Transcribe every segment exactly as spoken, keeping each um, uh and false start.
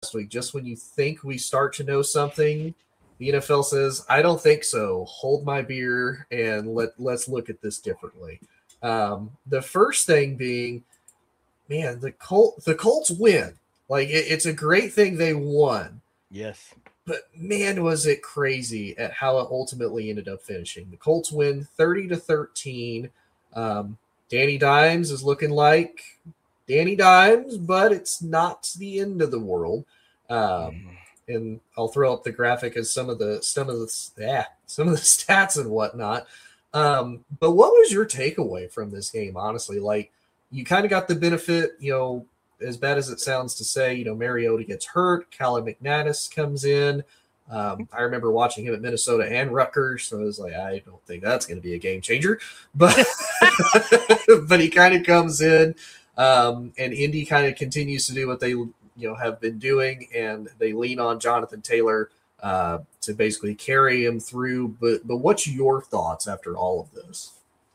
last week. Just when you think we start to know something, the N F L says, I don't think so. Hold my beer and let, let's look at this differently. Um, the first thing being, man, the Colt, the Colts win. Like, it, it's a great thing they won. Yes. But, man, was it crazy at how it ultimately ended up finishing. The Colts win thirty to thirteen. Um, Danny Dimes is looking like Danny Dimes, but it's not the end of the world. Um, mm. And I'll throw up the graphic as some of the some of the yeah, some of the stats and whatnot. Um, but what was your takeaway from this game? Honestly, like you kind of got the benefit, you know, as bad as it sounds to say, you know, Mariota gets hurt, Callum McManus comes in. Um, I remember watching him at Minnesota and Rutgers, so I was like, I don't think that's going to be a game changer. But but he kind of comes in, um, and Indy kind of continues to do what they you know have been doing, and they lean on Jonathan Taylor uh, to basically carry him through. But but what's your thoughts after all of this?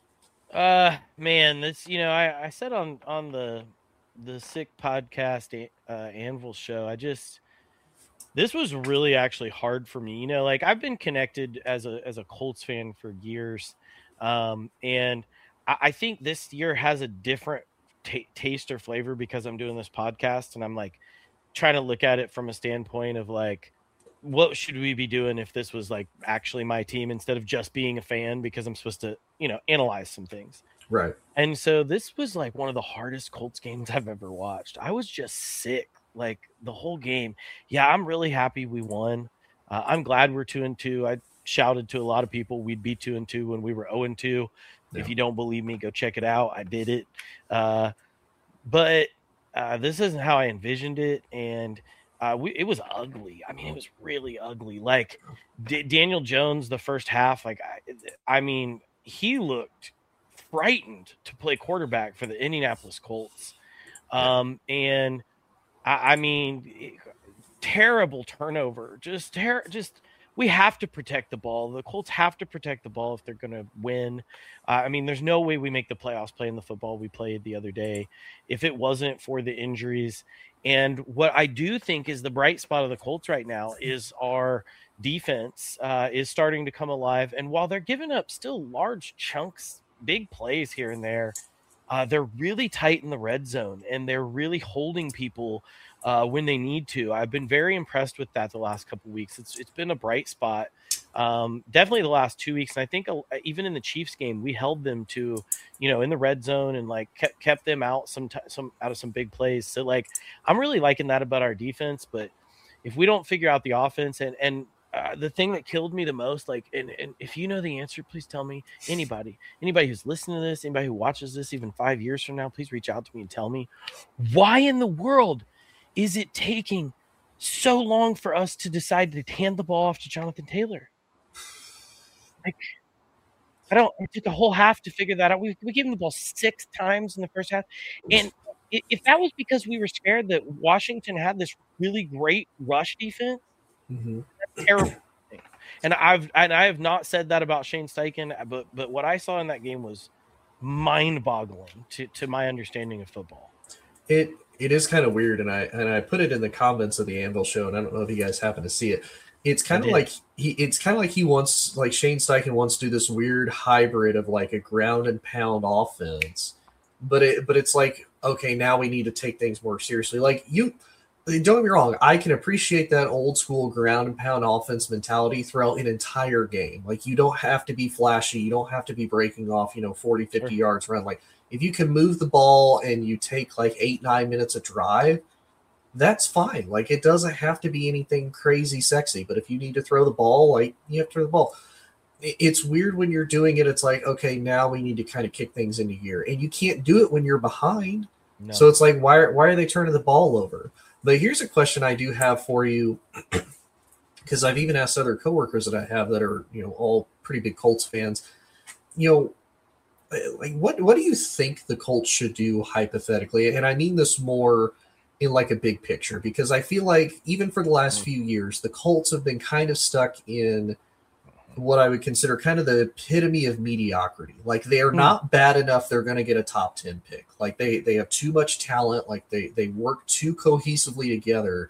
Uh, man, this you know I, I said on on the the Sick Podcast uh, Anvil show, I just. This was really actually hard for me. You know, like I've been connected as a as a Colts fan for years. Um, and I, I think this year has a different t- taste or flavor because I'm doing this podcast and I'm like trying to look at it from a standpoint of like, what should we be doing if this was like actually my team instead of just being a fan because I'm supposed to, you know, analyze some things. Right. And so this was like one of the hardest Colts games I've ever watched. I was just sick. Like the whole game. Yeah, I'm really happy we won. Uh, I'm glad we're two and two. I shouted to a lot of people we'd be two and two when we were zero and two. Yeah. If you don't believe me, go check it out. I did it. Uh, but uh, this isn't how I envisioned it, and uh, we, it was ugly. I mean, it was really ugly. Like D- Daniel Jones, the first half. Like I, I mean, he looked frightened to play quarterback for the Indianapolis Colts, um, and. I mean, terrible turnover. Just, ter- just we have to protect the ball. The Colts have to protect the ball if they're going to win. Uh, I mean, there's no way we make the playoffs playing the football we played the other day if it wasn't for the injuries. And what I do think is the bright spot of the Colts right now is our defense uh, is starting to come alive. And while they're giving up still large chunks, big plays here and there, Uh, they're really tight in the red zone, and they're really holding people uh, when they need to. I've been very impressed with that the last couple of weeks. It's it's been a bright spot, um, definitely the last two weeks. And I think uh, even in the Chiefs game, we held them to, you know, in the red zone and like kept kept them out some t- some out of some big plays. So like I'm really liking that about our defense. But if we don't figure out the offense and and Uh, the thing that killed me the most, like, and, and if you know the answer, please tell me. Anybody, anybody who's listening to this, anybody who watches this even five years from now, please reach out to me and tell me why in the world is it taking so long for us to decide to hand the ball off to Jonathan Taylor? Like, I don't. It took a whole half to figure that out. We we gave him the ball six times in the first half, and if that was because we were scared that Washington had this really great rush defense. Mm-hmm. That's terrible. And I've and I have not said that about Shane Steichen, but but what I saw in that game was mind-boggling to, to my understanding of football. It it is kind of weird, and I and I put it in the comments of the Anvil show, and I don't know if you guys happen to see it. It's kind of like he it's kind of like he wants like Shane Steichen wants to do this weird hybrid of like a ground and pound offense, but it but it's like, okay, now we need to take things more seriously. Like you. Don't get me wrong, I can appreciate that old school ground and pound offense mentality throughout an entire game. Like, you don't have to be flashy. You don't have to be breaking off, you know, forty, fifty sure. yards run. Like, if you can move the ball and you take like eight, nine minutes of drive, that's fine. Like, it doesn't have to be anything crazy sexy. But if you need to throw the ball, like, you have to throw the ball. It's weird when you're doing it. It's like, okay, now we need to kind of kick things into gear. And you can't do it when you're behind. No. So it's like, why, why are they turning the ball over? But here's a question I do have for you, because I've even asked other coworkers that I have that are, you know, all pretty big Colts fans. You know, like what what do you think the Colts should do hypothetically? And I mean this more in like a big picture, because I feel like even for the last few years, the Colts have been kind of stuck in what I would consider kind of the epitome of mediocrity. Like, they are not bad enough they're going to get a top ten pick. Like, they they have too much talent. Like, they they work too cohesively together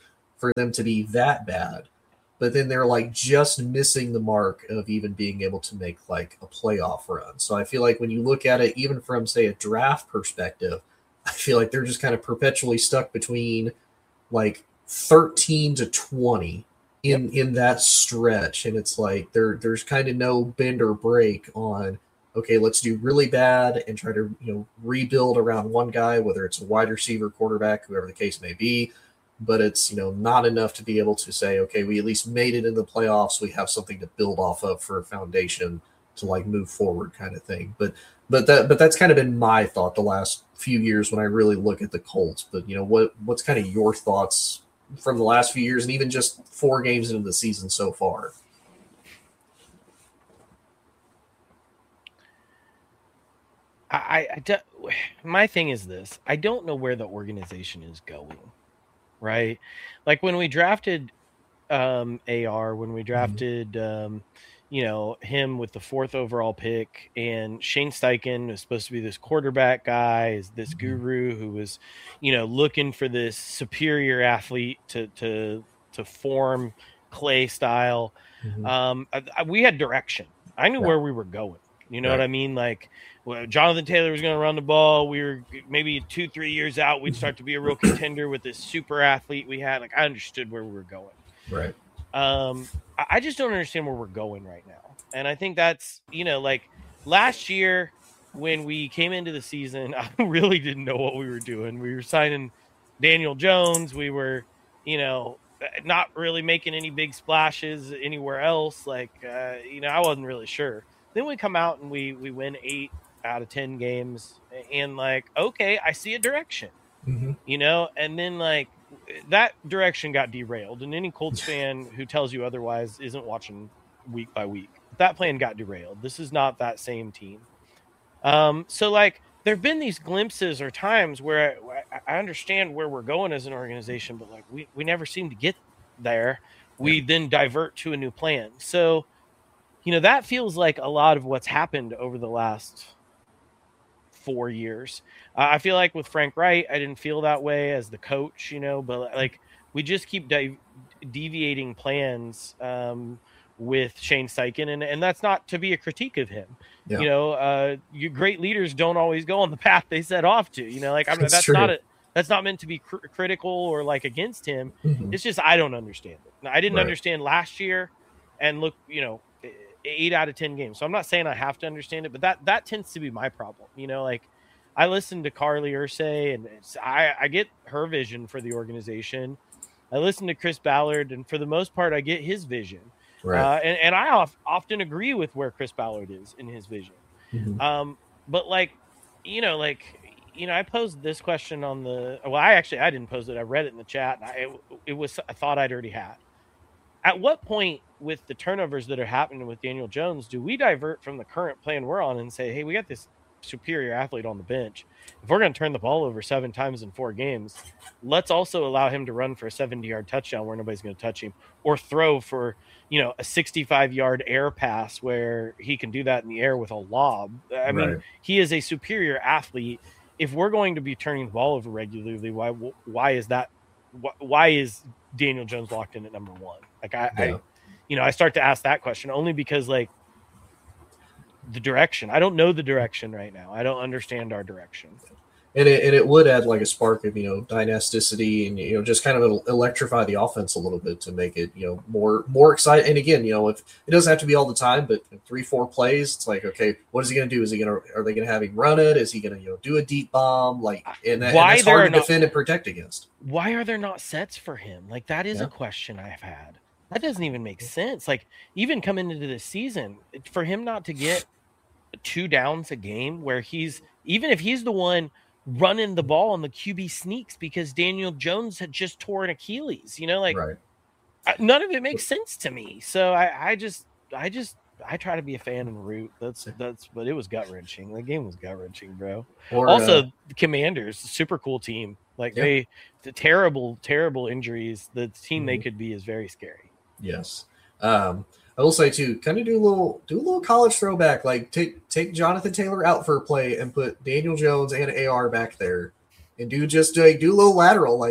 for them to be that bad. But then they're like just missing the mark of even being able to make like a playoff run. So I feel like when you look at it, even from say a draft perspective, I feel like they're just kind of perpetually stuck between like thirteen to twenty in, yep. in that stretch. And it's like there there's kind of no bend or break on, okay, let's do really bad and try to, you know, rebuild around one guy, whether it's a wide receiver, quarterback, whoever the case may be. But it's, you know, not enough to be able to say, okay, we at least made it in the playoffs. We have something to build off of for a foundation to like move forward kind of thing. But but that but that's kind of been my thought the last few years when I really look at the Colts. But, you know, what what's kind of your thoughts from the last few years and even just four games into the season so far? I, I do, my thing is this. I don't know where the organization is going. Right. Like when we drafted um, A R, when we drafted, mm-hmm. um, you know, him with the fourth overall pick, and Shane Steichen was supposed to be this quarterback guy, is this mm-hmm. guru who was, you know, looking for this superior athlete to, to, to form Clay style. Mm-hmm. Um, I, I, we had direction. I knew right. where we were going. You know right. what I mean? Like, well, Jonathan Taylor was going to run the ball. We were maybe two, three years out, we'd start to be a real contender with this super athlete we had. Like, I understood where we were going. Right. Um, I just don't understand where we're going right now. And I think that's, you know, like last year when we came into the season, I really didn't know what we were doing. We were signing Daniel Jones. We were, you know, not really making any big splashes anywhere else. Like, uh, you know, I wasn't really sure. Then we come out and we we win eight out of ten games, and like, okay, I see a direction, mm-hmm. you know, and then like that direction got derailed. And any Colts fan who tells you otherwise isn't watching week by week. That plan got derailed. This is not that same team. Um, so like there've been these glimpses or times where I, I understand where we're going as an organization, but like we we never seem to get there. We yeah. then divert to a new plan. So. You know, that feels like a lot of what's happened over the last four years. Uh, I feel like with Frank Wright, I didn't feel that way as the coach, you know, but like we just keep de- deviating plans um, with Shane Steichen. And, and that's not to be a critique of him. Yeah. You know, uh, you great leaders don't always go on the path they set off to, you know, like I mean, that's, that's not a, that's not meant to be cr- critical or like against him. Mm-hmm. It's just, I don't understand it. Now, I didn't right. understand last year and look, you know, eight out of ten games. So I'm not saying I have to understand it, but that, that tends to be my problem. You know, like I listened to Carly Ursay and it's, I, I get her vision for the organization. I listen to Chris Ballard and for the most part, I get his vision. Right. Uh, and, and I of, often agree with where Chris Ballard is in his vision. Mm-hmm. Um, but like, you know, like, you know, I posed this question on the, well, I actually, I didn't pose it. I read it in the chat. And I, it, it was, I thought I'd already had. At what point with the turnovers that are happening with Daniel Jones, do we divert from the current plan we're on and say, hey, we got this superior athlete on the bench. If we're going to turn the ball over seven times in four games, let's also allow him to run for a seventy-yard touchdown where nobody's going to touch him, or throw for, you know, a sixty-five-yard air pass where he can do that in the air with a lob. I right. mean, he is a superior athlete. If we're going to be turning the ball over regularly, why why is that? Why is Daniel Jones locked in at number one? Like I, yeah. I, you know, I start to ask that question only because like the direction, I don't know the direction right now. I don't understand our direction. And it, and it would add like a spark of, you know, dynasticity and, you know, just kind of electrify the offense a little bit to make it, you know, more, more exciting. And again, you know, if it doesn't have to be all the time, but three, four plays, it's like, okay, what is he going to do? Is he going to, are they going to have him run it? Is he going to, you know, do a deep bomb? Like, and, that, and that's hard to not, defend and protect against. Why are there not sets for him? Like that is yeah. a question I've had. That doesn't even make sense. Like even coming into this season, for him not to get two downs a game where he's, even if he's the one running the ball and the Q B sneaks because Daniel Jones had just tore an Achilles, you know, like right. I, none of it makes sense to me. So I, I just, I just, I try to be a fan and root. That's, that's, but it was gut wrenching. The game was gut wrenching, bro. Or, also, uh, the Commanders, super cool team. Like yeah. they, the terrible, terrible injuries. The team mm-hmm. they could be is very scary. Yes. Um, I will say too, kind of do a little do a little college throwback, like take take Jonathan Taylor out for a play and put Daniel Jones and A R back there, and do just like do a little lateral, like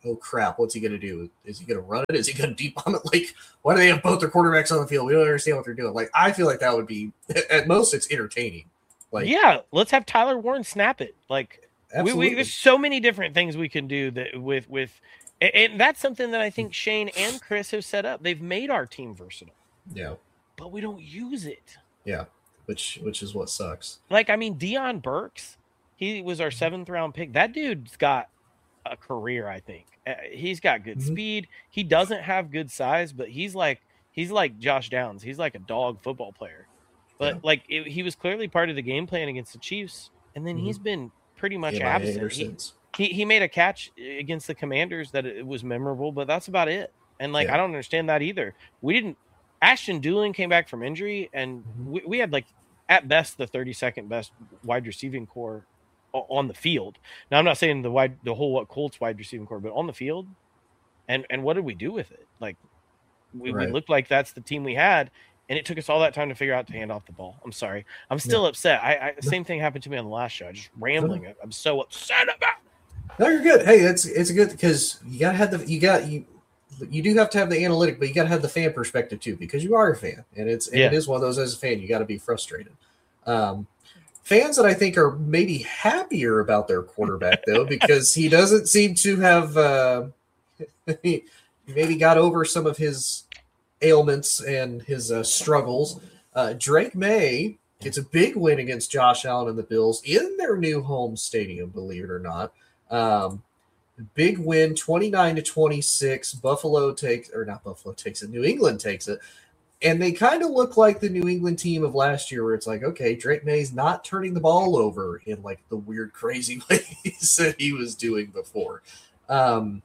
oh crap, what's he going to do? Is he going to run it? Is he going to deep bomb it? Like, why do they have both their quarterbacks on the field? We don't understand what they're doing. Like, I feel like that would be, at most, it's entertaining. Like, yeah, let's have Tyler Warren snap it. Like, we, we, there's so many different things we can do that with with, and, and that's something that I think Shane and Chris have set up. They've made our team versatile. Yeah, but we don't use it. Yeah, which which is what sucks. Like, I mean, Deion Burks, he was our seventh round pick. That dude's got a career, I think. Uh, he's got good mm-hmm. speed. He doesn't have good size, but he's like he's like Josh Downs. He's like a dog football player. But yeah. like it, he was clearly part of the game plan against the Chiefs, and then mm-hmm. he's been pretty much yeah, absent. He, he he made a catch against the Commanders that it was memorable, but that's about it. And like yeah. I don't understand that either. We didn't. Ashton Dulin came back from injury, and mm-hmm. we, we had like at best the thirty-second best wide receiving core on the field. Now I'm not saying the wide the whole Colts wide receiving core, but on the field. And and what did we do with it? Like we, right. we looked like that's the team we had. And it took us all that time to figure out to hand off the ball. I'm sorry. I'm still yeah. upset. I, I same thing happened to me on the last show. I just rambling. No. I'm so upset about. No, you're good. Hey, it's it's good because you gotta have the you got you you do have to have the analytic, but you gotta have the fan perspective too because you are a fan, and it's and yeah. it is one of those as a fan you got to be frustrated. Um, fans that I think are maybe happier about their quarterback though because he doesn't seem to have uh, he maybe got over some of his ailments and his uh, struggles. Uh, Drake May gets a big win against Josh Allen and the Bills in their new home stadium, believe it or not. Um, big win, twenty-nine to twenty-six. Buffalo takes, or not Buffalo takes it, New England takes it. And they kind of look like the New England team of last year where it's like, okay, Drake May's not turning the ball over in like the weird, crazy ways that he was doing before. Um,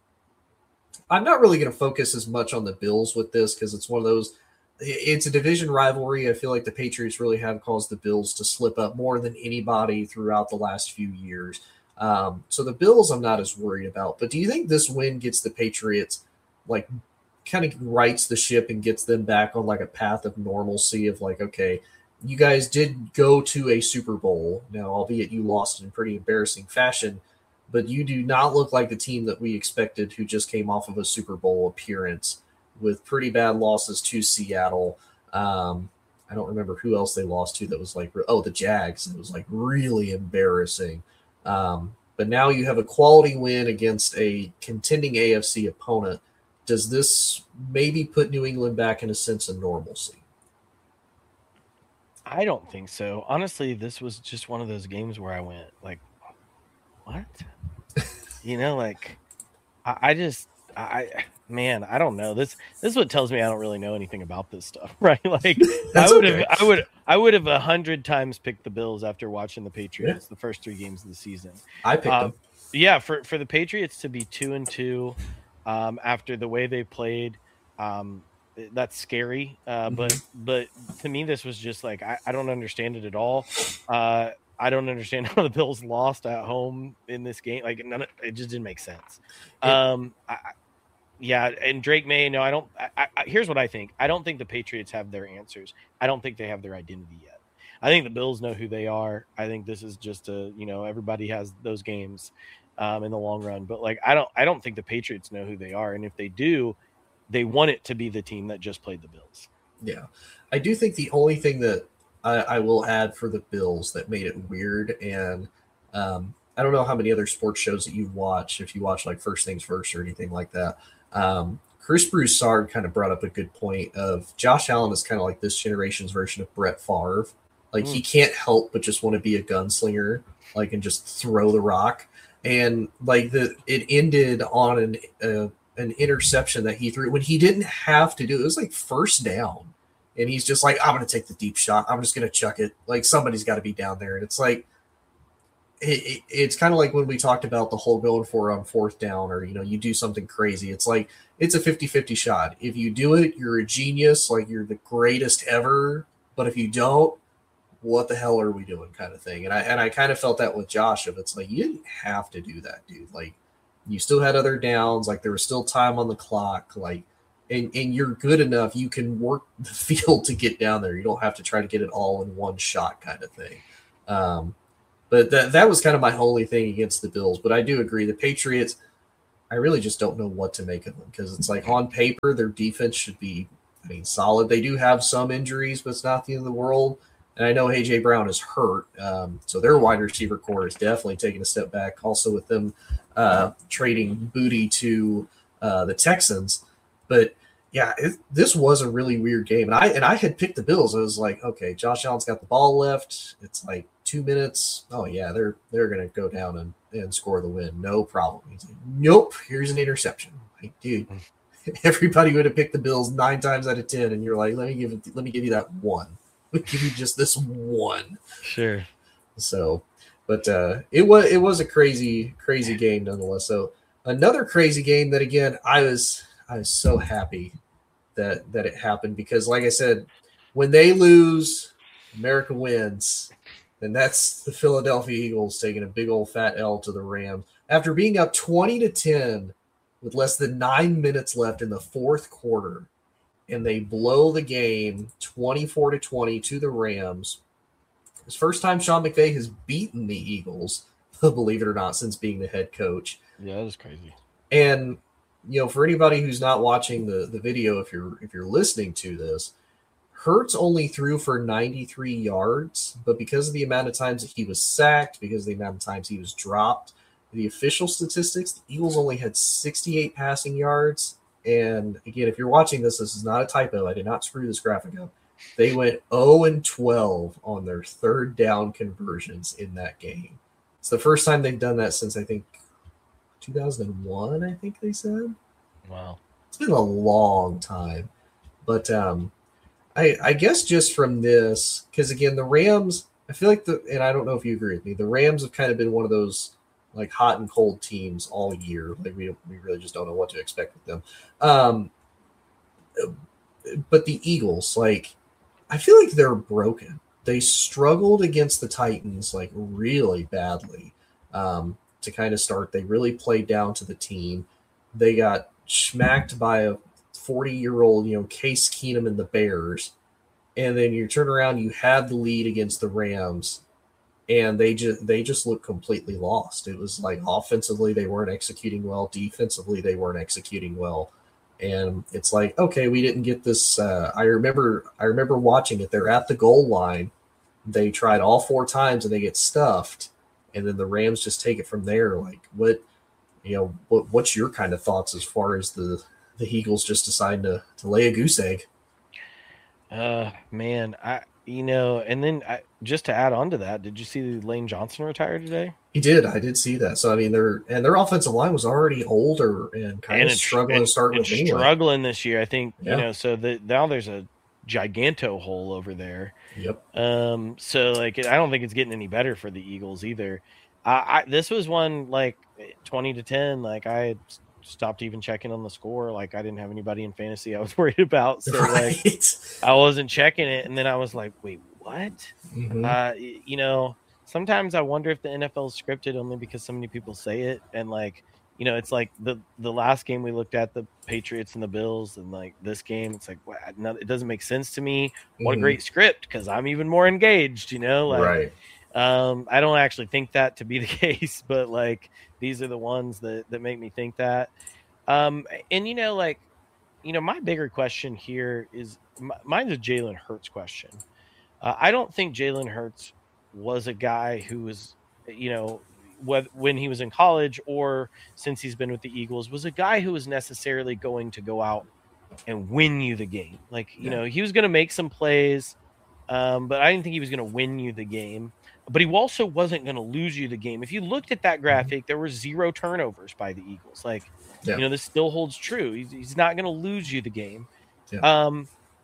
I'm not really going to focus as much on the Bills with this because it's one of those – it's a division rivalry. I feel like the Patriots really have caused the Bills to slip up more than anybody throughout the last few years. Um, so the Bills I'm not as worried about. But do you think this win gets the Patriots like kind of rights the ship and gets them back on like a path of normalcy of like, okay, you guys did go to a Super Bowl. Now, albeit you lost in pretty embarrassing fashion, but you do not look like the team that we expected who just came off of a Super Bowl appearance with pretty bad losses to Seattle. Um, I don't remember who else they lost to that was like, oh, the Jags. It was like really embarrassing. Um, but now you have a quality win against a contending A F C opponent. Does this maybe put New England back in a sense of normalcy? I don't think so. Honestly, this was just one of those games where I went like, what? You know, like I, I just I man, I don't know. This this is what tells me I don't really know anything about this stuff, right? Like I would okay. have I would I would have a hundred times picked the Bills after watching the Patriots yeah. the first three games of the season. I picked um, them. Yeah, for, for the Patriots to be two and two um, after the way they played, um, that's scary. Uh, mm-hmm. But but to me, this was just like I, I don't understand it at all. Uh, I don't understand how the Bills lost at home in this game. Like none of, it just didn't make sense. Yeah. Um, I, yeah, and Drake May. No, I don't. I, I, here's what I think. I don't think the Patriots have their answers. I don't think they have their identity yet. I think the Bills know who they are. I think this is just a you know everybody has those games um, in the long run. But like I don't I don't think the Patriots know who they are. And if they do, they want it to be the team that just played the Bills. Yeah, I do think the only thing that I, I will add for the Bills that made it weird, and um, I don't know how many other sports shows that you watch, if you watch like First Things First or anything like that. Um, Chris Broussard kind of brought up a good point of Josh Allen is kind of like this generation's version of Brett Favre. Like mm. he can't help but just want to be a gunslinger, like and just throw the rock. And like the it ended on an uh, an interception that he threw when he didn't have to do it. It was like first down. And he's just like, I'm going to take the deep shot. I'm just going to chuck it. Like somebody's got to be down there. And it's like, it, it, it's kind of like when we talked about the whole going for on fourth down or, you know, you do something crazy. It's like, it's a fifty-fifty shot. If you do it, you're a genius. Like you're the greatest ever. But if you don't, what the hell are we doing kind of thing? And I, and I kind of felt that with Josh of it's like, you didn't have to do that, dude. Like you still had other downs. Like there was still time on the clock. Like, And, and you're good enough, you can work the field to get down there. You don't have to try to get it all in one shot kind of thing. Um, but that that was kind of my only thing against the Bills. But I do agree. The Patriots, I really just don't know what to make of them because it's like on paper their defense should be, I mean, solid. They do have some injuries, but it's not the end of the world. And I know A J Brown is hurt, um, so their wide receiver core is definitely taking a step back. Also with them uh, trading Booty to uh, the Texans, but yeah, it, this was a really weird game. And I and I had picked the Bills. I was like, okay, Josh Allen's got the ball left. It's like two minutes. Oh yeah, they're they're gonna go down and, and score the win, no problem. He's like, nope, here's an interception. Like, dude, everybody would have picked the Bills nine times out of ten, and you're like, let me give it, let me give you that one. Let me give you just this one. Sure. So, but uh, it was it was a crazy crazy game nonetheless. So another crazy game that again I was I was so happy that that it happened because, like I said, when they lose, America wins. And that's the Philadelphia Eagles taking a big old fat L to the Rams after being up twenty to ten with less than nine minutes left in the fourth quarter. And they blow the game twenty-four to twenty to the Rams. It's the first time Sean McVay has beaten the Eagles, believe it or not, since being the head coach. Yeah, that is crazy. And, you know, for anybody who's not watching the, the video, if you're if you're listening to this, Hurts only threw for ninety-three yards, but because of the amount of times that he was sacked, because of the amount of times he was dropped, the official statistics, the Eagles only had sixty-eight passing yards. And again, if you're watching this, this is not a typo. I did not screw this graphic up. They went oh and twelve on their third down conversions in that game. It's the first time they've done that since, I think, two thousand one, I think they said. Wow. It's been a long time. But, um, I, I guess just from this, because again, the Rams, I feel like the, and I don't know if you agree with me, the Rams have kind of been one of those like hot and cold teams all year. Like we we really just don't know what to expect with them. Um, but the Eagles, like, I feel like they're broken. They struggled against the Titans like really badly um, to kind of start. They really played down to the team. They got smacked by a forty-year-old, you know, Case Keenum and the Bears, and then you turn around, you had the lead against the Rams, and they just they just looked completely lost. It was like offensively they weren't executing well, defensively they weren't executing well, and it's like, okay, we didn't get this. Uh, I remember I remember watching it. They're at the goal line, they tried all four times and they get stuffed, and then the Rams just take it from there. Like, what, you know, what what's your kind of thoughts as far as the the Eagles just decide to, to lay a goose egg? Uh, man, I, you know, and then I, just to add on to that, did you see Lane Johnson retire today? He did. I did see that. So, I mean, their and their offensive line was already older and kind and of struggling and, to start and with anyway. Struggling this year, I think, Yeah. you know, so the, now there's a giganto hole over there. Yep. Um, so like, I don't think it's getting any better for the Eagles either. I, I this was one like twenty to ten. Like I had stopped even checking on the score. Like I didn't have anybody in fantasy I was worried about. So right. like I wasn't checking it. And then I was like, wait, what? Mm-hmm. Uh, you know, sometimes I wonder if the N F L is scripted only because so many people say it. And like, you know, it's like the, the last game we looked at, the Patriots and the Bills, and like this game, it's like, wow, no, it doesn't make sense to me. What mm-hmm. a great script, because I'm even more engaged, you know? Like, right. Um, I don't actually think that to be the case, but like these are the ones that, that make me think that. Um, and you know, like, you know, my bigger question here is m- mine's a Jalen Hurts question. Uh, I don't think Jalen Hurts was a guy who was, you know, whether, when he was in college or since he's been with the Eagles, was a guy who was necessarily going to go out and win you the game. Like, you yeah. know, he was going to make some plays, um, but I didn't think he was going to win you the game. But he also wasn't going to lose you the game. If you looked at that graphic, there were zero turnovers by the Eagles. Like, yeah. you know, this still holds true. He's, he's not going to lose you the game. Yeah. Um,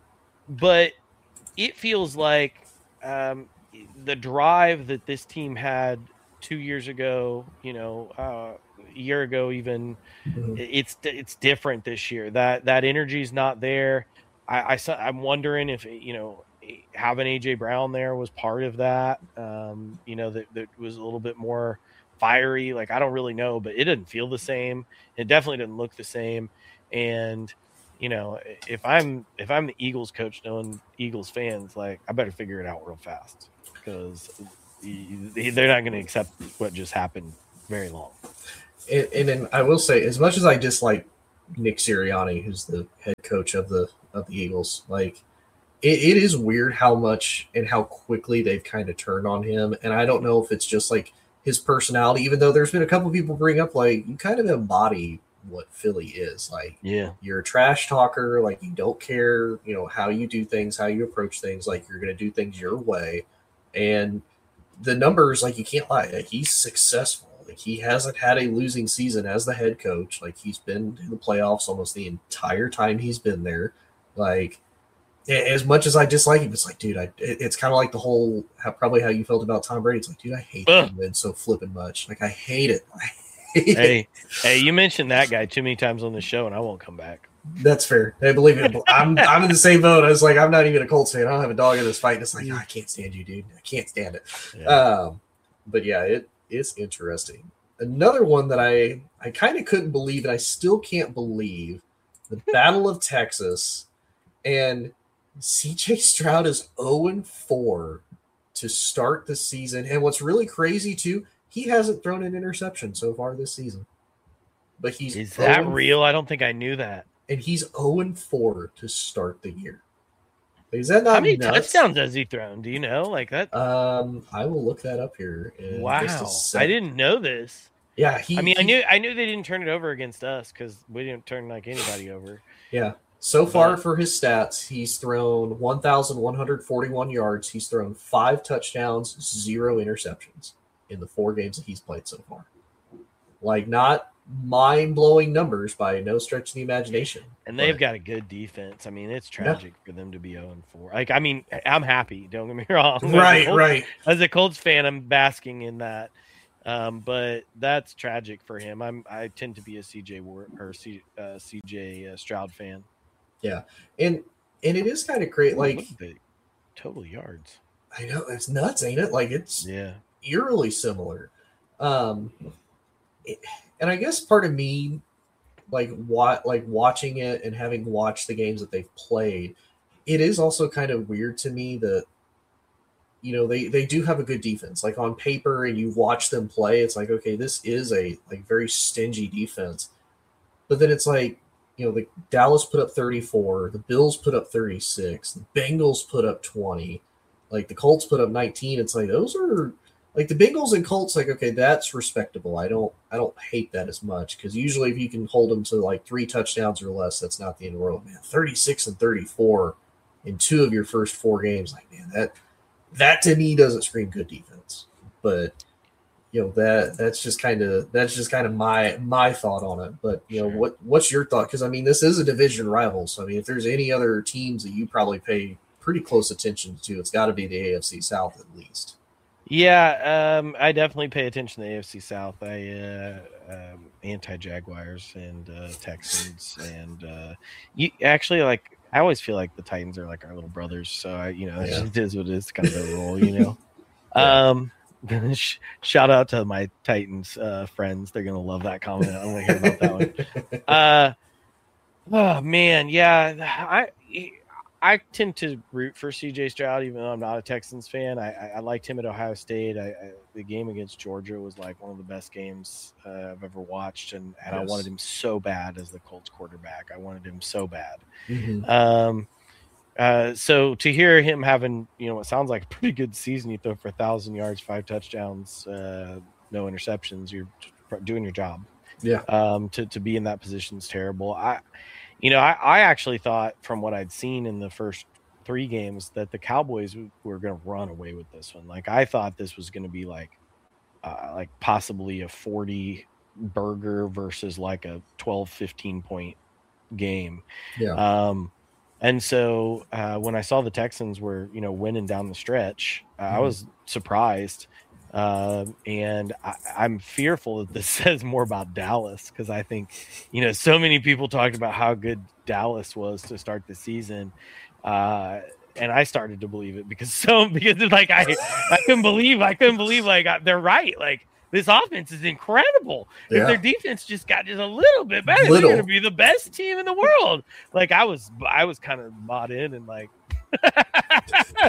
but it feels like um, the drive that this team had two years ago, you know, uh, a year ago even, mm-hmm. it's it's different this year. That that energy is not there. I, I I'm wondering if, you know, having A J Brown there was part of that, um, you know, that, that was a little bit more fiery. Like, I don't really know, but it didn't feel the same. It definitely didn't look the same. And, you know, if I'm, if I'm the Eagles coach, knowing Eagles fans, like, I better figure it out real fast, because they're not going to accept what just happened very long. and, and then I will say, as much as I dislike Nick Sirianni, who's the head coach of the of the Eagles, like it, it is weird how much and how quickly they've kind of turned on him. And I don't know if it's just like his personality, even though there's been a couple people bring up like you kind of embody what Philly is. Like, yeah, you're a trash talker, like you don't care, you know, how you do things, how you approach things, like you're gonna do things your way. And the numbers, like you can't lie, like, he's successful. Like he hasn't had a losing season as the head coach. Like he's been in the playoffs almost the entire time he's been there. Like as much as I dislike him, it's like, dude, I it, it's kind of like the whole how, probably how you felt about Tom Brady. It's like, dude, I hate Ugh. him win so flipping much. Like I hate it. I hate Hey, it. hey, you mentioned that guy too many times on the show, and I won't come back. That's fair. I believe it. I'm I'm in the same boat. I was like, I'm not even a Colts fan. I don't have a dog in this fight. And it's like, oh, I can't stand you, dude. I can't stand it. Yeah. Um, but yeah, it it's interesting. Another one that I I kind of couldn't believe, and I still can't believe, the Battle of Texas, and C J Stroud is oh and four to start the season. And what's really crazy too, he hasn't thrown an interception so far this season. But he's Is that oh real? I don't think I knew that. And he's oh and four to start the year. Is that not How many nuts? touchdowns has he thrown? Do you know? Like that? Um, I will look that up here. In Wow, just a sec. I didn't know this. Yeah, he. I mean, he, I knew I knew they didn't turn it over against us because we didn't turn like anybody over. Yeah. So far But- for his stats, he's thrown one thousand one hundred forty-one yards. He's thrown five touchdowns, zero interceptions in the four games that he's played so far. Like, not mind-blowing numbers by no stretch of the imagination. And they've but, got a good defense. I mean, it's tragic yeah. for them to be oh and four. Like, I mean, I'm happy. Don't get me wrong. Right, Colts, right. As a Colts fan, I'm basking in that. Um, but that's tragic for him. I'm I tend to be a C J Ward or C, uh, C J uh, Stroud fan. Yeah, and and it is kind of great. Like Look at the total yards. I know it's nuts, ain't it? Like it's yeah, eerily similar. Um, it, and I guess part of me, like what like watching it and having watched the games that they've played, it is also kind of weird to me that, you know, they, they do have a good defense. Like on paper, and you watch them play, it's like, okay, this is a like very stingy defense. But then it's like, you know, the Dallas put up thirty-four, the Bills put up thirty-six, the Bengals put up twenty, like the Colts put up nineteen. It's like those are like the Bengals and Colts, like, okay, that's respectable. I don't I don't hate that as much, because usually if you can hold them to like three touchdowns or less, that's not the end of the world, man. thirty-six and thirty-four in two of your first four games, like, man, that that to me doesn't scream good defense. But you know, that that's just kind of that's just kind of my my thought on it. But you know, sure. what what's your thought? Because I mean, this is a division rival. So I mean, if there's any other teams that you probably pay pretty close attention to, it's got to be the A F C South at least. Yeah, um, I definitely pay attention to the A F C South. I uh, um, anti-Jaguars and uh, Texans, and uh, you actually like. I always feel like the Titans are like our little brothers. So I, you know, Yeah. it is what it is, kind of the role, you know. Yeah. Um, shout out to my Titans uh, friends. They're gonna love that comment. I'm gonna hear about that one. Uh, oh man, yeah. I I tend to root for C J Stroud, even though I'm not a Texans fan. I, I, I liked him at Ohio State. I, I, the game against Georgia was like one of the best games uh, I've ever watched, and, and yes. I wanted him so bad as the Colts quarterback. I wanted him so bad. Mm-hmm. Um, uh, so to hear him having, you know, what sounds like a pretty good season, you throw for a thousand yards, five touchdowns, uh, no interceptions, you're doing your job. Yeah. Um, to, to be in that position is terrible. I, you know, I, I actually thought from what I'd seen in the first three games that the Cowboys were going to run away with this one. Like I thought this was going to be like, uh, like possibly a forty burger versus like a twelve, fifteen point game. Yeah. Um, and so uh, when I saw the Texans were, you know, winning down the stretch, uh, mm-hmm. I was surprised. Uh, and I, I'm fearful that this says more about Dallas, because I think, you know, so many people talked about how good Dallas was to start the season. Uh, and I started to believe it because so because like I I couldn't believe I couldn't believe like I, they're right. Like this offense is incredible. Yeah. If their defense just got just a little bit better, little. they're going to be the best team in the world. Like I was I was kind of bought in and like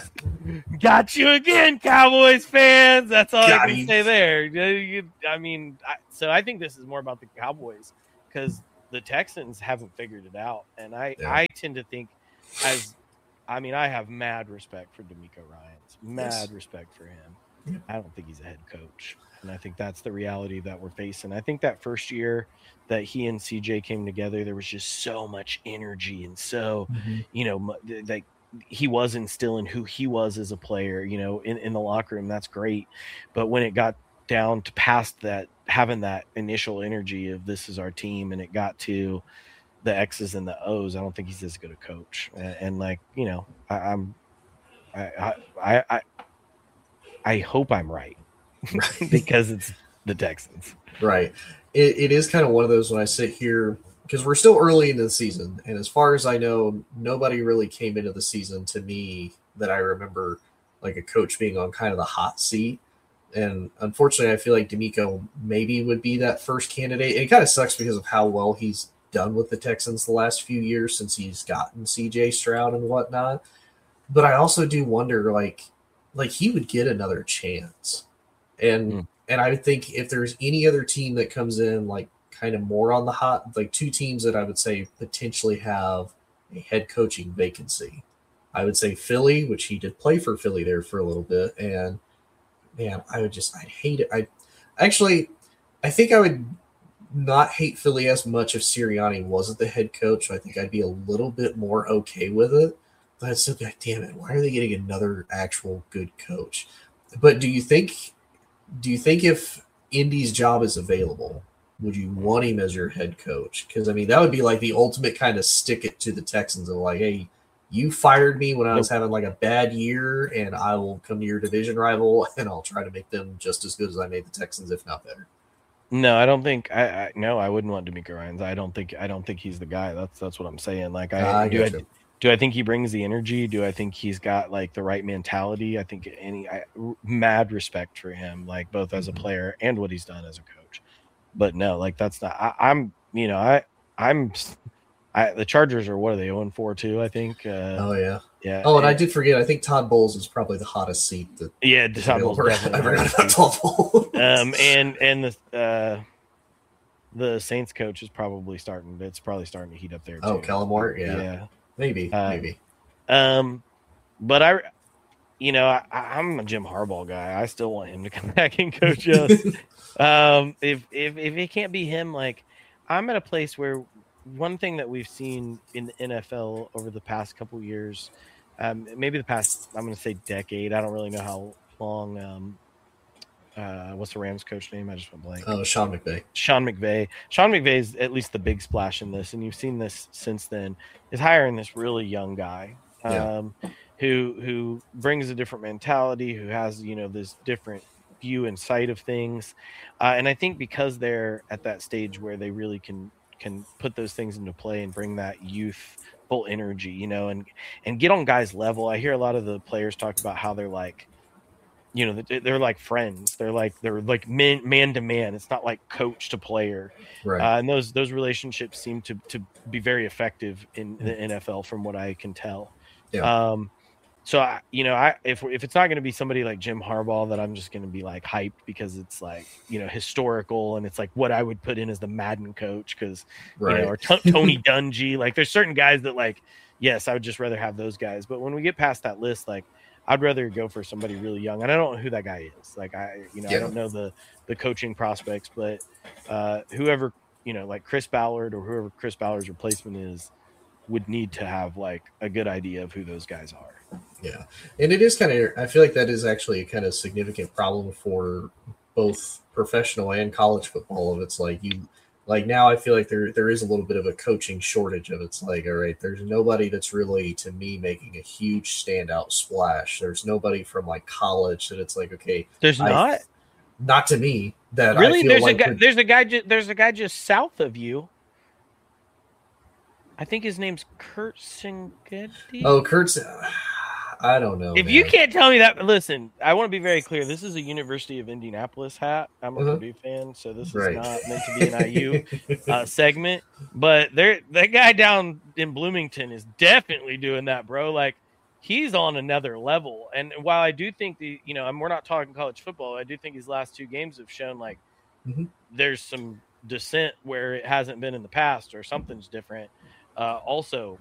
Got you again, Cowboys fans. That's all Got I can you. say there. You- I mean, I, so I think this is more about the Cowboys because the Texans haven't figured it out, and I, Yeah. I tend to think as, I mean, I have mad respect for D'Amico Ryans, mad Yes. respect for him. Yeah. I don't think he's a head coach, and I think that's the reality that we're facing. I think that first year that he and C J came together, there was just so much energy and so, Mm-hmm. you know, like he was instilling who he was as a player, you know, in, in the locker room. That's great. But when it got down to past that, having that initial energy of this is our team, and it got to the X's and the O's, I don't think he's as good a coach. And, and like, you know, I, I'm, I, I, I, I hope I'm right because it's the Texans. Right. It, it is kind of one of those when I sit here, because we're still early into the season. And as far as I know, nobody really came into the season to me that I remember like a coach being on kind of the hot seat. And unfortunately, I feel like D'Amico maybe would be that first candidate. And it kind of sucks because of how well he's done with the Texans the last few years since he's gotten C J Stroud and whatnot. But I also do wonder, like, like he would get another chance. And mm. and I would think if there's any other team that comes in, like, kind of more on the hot, like two teams that I would say potentially have a head coaching vacancy. I would say Philly, which he did play for Philly there for a little bit. And man, I would just, I'd hate it. I actually, I think I would not hate Philly as much if Sirianni wasn't the head coach. I think I'd be a little bit more okay with it. But I'd still be like, damn it, why are they getting another actual good coach? But do you think, do you think if Indy's job is available, would you want him as your head coach? Because, I mean, that would be like the ultimate kind of stick it to the Texans of like, hey, you fired me when I was having like a bad year, and I will come to your division rival and I'll try to make them just as good as I made the Texans, if not better. No, I don't think I, I no, I wouldn't want D'Amico Ryans. I don't think I don't think he's the guy. That's that's what I'm saying. Like I, uh, I do I, you. do I think he brings the energy? Do I think he's got like the right mentality? I think any I, mad respect for him, like both as a player and what he's done as a coach. But no, like that's not. I, I'm you know I I'm. I, the Chargers are what are they oh and four too? I think. Uh, oh yeah, yeah. Oh, and, and I did forget. I think Todd Bowles is probably the hottest seat. That yeah, Todd Bowles definitely. I forgot about Todd Bowles. Um, and and the uh, the Saints coach is probably starting. It's probably starting to heat up there. Too. Oh, Kellen Moore. Yeah, yeah. maybe, uh, maybe. Um, but I, you know, I, I'm a Jim Harbaugh guy. I still want him to come back and coach us. um, if if if it can't be him, like I'm at a place where. One thing that we've seen in the N F L over the past couple years, um, maybe the past, I'm going to say decade. I don't really know how long. Um, uh, what's the Rams coach name? I just went blank. Oh, Sean McVay. Sean McVay. Sean McVay is at least the big splash in this, and you've seen this since then. Is hiring this really young guy, um, yeah. who who brings a different mentality, who has you know this different view and sight of things, uh, and I think because they're at that stage where they really can. can put those things into play and bring that youthful energy, you know, and, and get on guys' level. I hear a lot of the players talk about how they're like, you know, they're like friends. They're like, they're like man, man to man. It's not like coach to player. Right. Uh, and those, those relationships seem to, to be very effective in the N F L from what I can tell. Yeah. Um, So, I, you know, I if if it's not going to be somebody like Jim Harbaugh that I'm just going to be like hyped because it's like, you know, historical and it's like what I would put in as the Madden coach because, right. you know, or t- Tony Dungy. Like there's certain guys that like, yes, I would just rather have those guys. But when we get past that list, like I'd rather go for somebody really young. And I don't know who that guy is. Like, I, you know, yeah. I don't know the, the coaching prospects, but uh, whoever, you know, like Chris Ballard or whoever Chris Ballard's replacement is would need to have like a good idea of who those guys are. Yeah. And it is kind of, I feel like that is actually a kind of significant problem for both professional and college football. Of it's like you, like now I feel like there there is a little bit of a coaching shortage of it's like, all right, there's nobody that's really, to me, making a huge standout splash. There's nobody from like college that it's like, okay. There's I, not? Not to me. That really? I feel there's like a guy, would, there's a guy, there's a guy just south of you. I think his name's Kurt Singetti. Oh, Kurt's. I don't know. If man. you can't tell me that, listen, I want to be very clear. This is a University of Indianapolis hat. I'm a uh-huh. Purdue fan, so this is right. not meant to be an I U uh, segment. But there, that guy down in Bloomington is definitely doing that, bro. Like, he's on another level. And while I do think the, you know, and we're not talking college football, I do think his last two games have shown like mm-hmm. there's some descent where it hasn't been in the past or something's different. Uh, also,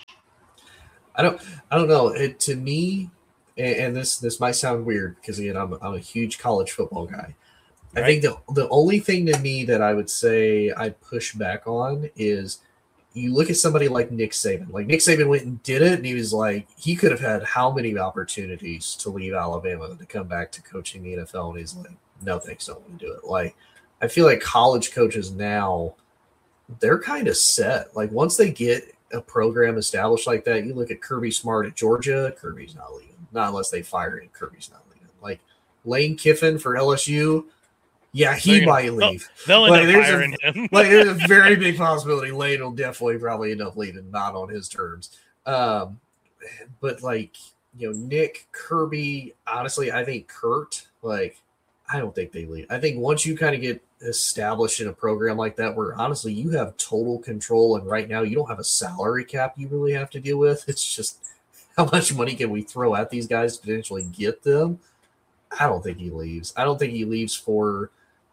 I don't, I don't know. It, to me, and, and this this might sound weird because again, I'm I'm a huge college football guy. Right. I think the the only thing to me that I would say I'd push back on is you look at somebody like Nick Saban. Like Nick Saban went and did it, and he was like, he could have had how many opportunities to leave Alabama to come back to coaching the N F L, and he's like, no thanks, don't want to do it. Like, I feel like college coaches now, they're kind of set. Like once they get a program established like that, you look at Kirby Smart at Georgia, Kirby's not leaving. Not unless they fire him, Kirby's not leaving. Like Lane Kiffin for L S U, yeah, he gonna, might leave. They'll, they'll like, end up firing a, him. like there's a very big possibility Lane will definitely probably end up leaving, not on his terms. Um, but like, you know, Nick, Kirby, honestly, I think Kurt, like, I don't think they leave. I think once you kind of get established in a program like that, where honestly you have total control, and right now you don't have a salary cap you really have to deal with. It's just how much money can we throw at these guys to potentially get them? I don't think he leaves. I don't think he leaves for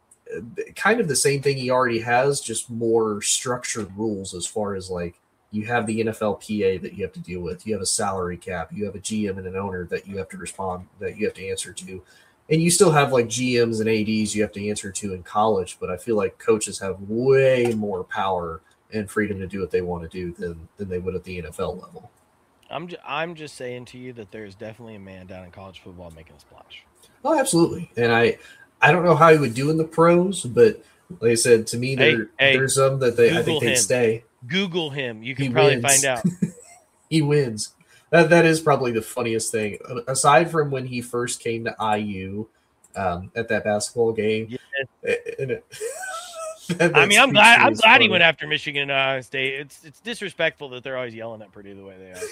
kind of the same thing he already has, just more structured rules as far as like you have the N F L P A that you have to deal with. You have a salary cap. You have a G M and an owner that you have to respond, that you have to answer to. And you still have like G Ms and A Ds you have to answer to in college, but I feel like coaches have way more power and freedom to do what they want to do than, than they would at the N F L level. I'm just, I'm just saying to you that there's definitely a man down in college football making a splash. Oh, absolutely. And I, I don't know how he would do in the pros, but like I said, to me, there, hey, hey, there's some that they, I think they'd stay. Google him. You can he probably wins. find out. He wins. That That is probably the funniest thing. Aside from when he first came to I U um, at that basketball game. Yes. And it, that, I mean, I'm glad I'm glad funny. he went after Michigan and Ohio State. It's it's disrespectful that they're always yelling at Purdue the way they are.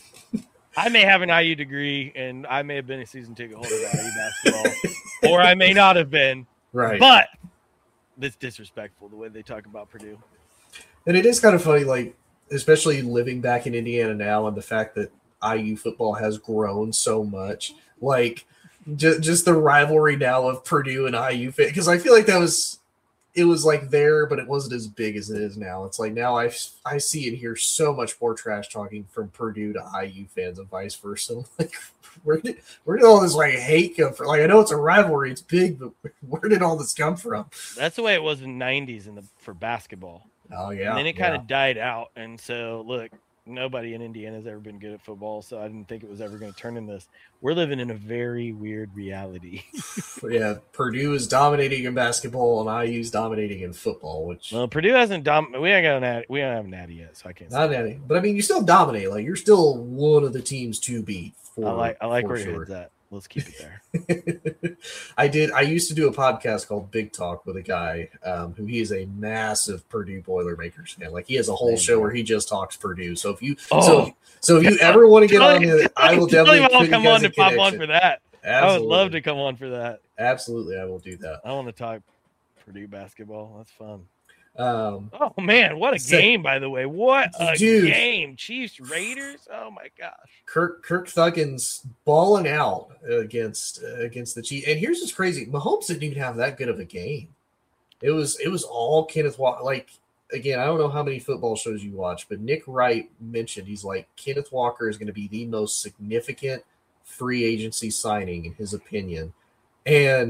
I may have an I U degree, and I may have been a season ticket holder to I U basketball, or I may not have been. Right. But it's disrespectful the way they talk about Purdue. And it is kind of funny, like, especially living back in Indiana now, and the fact that I U football has grown so much. Like, just, just the rivalry now of Purdue and I U, because I feel like that was – it was like there, but it wasn't as big as it is now. It's like now I, I see and hear so much more trash talking from Purdue to I U fans and vice versa. Like, where did where did all this like hate come from? Like, I know it's a rivalry, it's big, but where did all this come from? That's the way it was in the nineties in the for basketball. Oh yeah. And then it kind yeah. of died out. And so look, nobody in Indiana has ever been good at football, so I didn't think it was ever going to turn in this. We're living in a very weird reality. Yeah, Purdue is dominating in basketball, and I U's dominating in football. Which well, Purdue hasn't dom. We ain't got an natty. We don't have a natty yet, so I can't. Not natty, but I mean, you still dominate. Like you're still one of the teams to beat. For, I like. I like where sure. your head's at. Let's keep it there. I did. I used to do a podcast called Big Talk with a guy um, who he is a massive Purdue Boilermakers fan. Like he has a whole show where he just talks Purdue. So if you, oh, so, so if you ever want to get on, the, I will definitely I'll come on to pop connection. on for that. Absolutely. I would love to come on for that. Absolutely, I will do that. I want to talk Purdue basketball. That's fun. Um, oh man, what a so, game! By the way, what a dude, game! Chiefs Raiders. Oh my gosh, Kirk Kirk Thuggins balling out against uh, against the Chiefs. And here's what's crazy: Mahomes didn't even have that good of a game. It was it was all Kenneth Walker. Like again, I don't know how many football shows you watch, but Nick Wright mentioned he's like Kenneth Walker is going to be the most significant free agency signing in his opinion, and.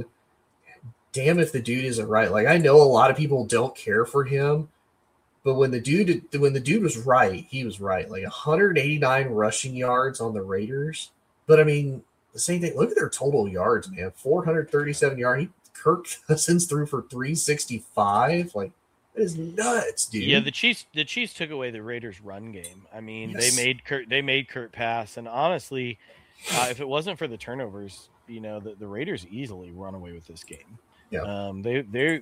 Damn if the dude isn't right. Like I know a lot of people don't care for him, but when the dude when the dude was right, he was right. Like one hundred eighty-nine rushing yards on the Raiders. But I mean, the same thing. Look at their total yards, man. four hundred thirty-seven yards. He Kirk Cousins threw for three sixty-five. Like that is nuts, dude. Yeah, the Chiefs the Chiefs took away the Raiders' run game. I mean, yes. they made Kurt they made Kurt pass, and honestly, uh, if it wasn't for the turnovers, you know, the, the Raiders easily run away with this game. Yeah. Um, they they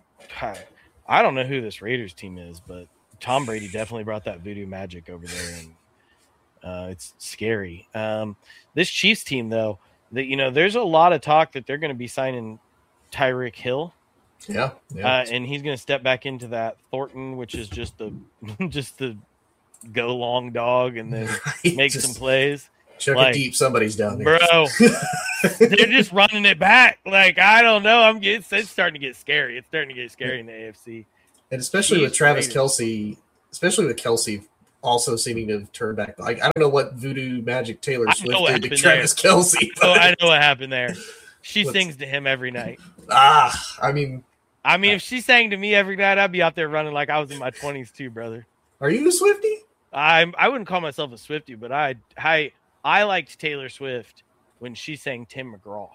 I don't know who this Raiders team is, but Tom Brady definitely brought that voodoo magic over there, and uh, it's scary. Um, this Chiefs team, though, that you know, there's a lot of talk that they're going to be signing Tyreek Hill. Yeah, yeah. Uh, and he's going to step back into that Thornton, which is just the just the go long dog, and then right. make just, some plays. Chuck like, it deep, somebody's down there. Bro, they're just running it back. Like, I don't know. I'm getting, it's starting to get scary. It's starting to get scary in the A F C. And especially She's with Travis Raiders. Kelce, especially with Kelce also seeming to turn back. Like, I don't know what voodoo magic Taylor Swift did to Travis there. Kelce. Oh, I know what happened there. She sings to him every night. Ah, I mean. I mean, if she sang to me every night, I'd be out there running like I was in my twenties too, brother. Are you a Swiftie? I I wouldn't call myself a Swiftie, but I I I liked Taylor Swift when she sang Tim McGraw.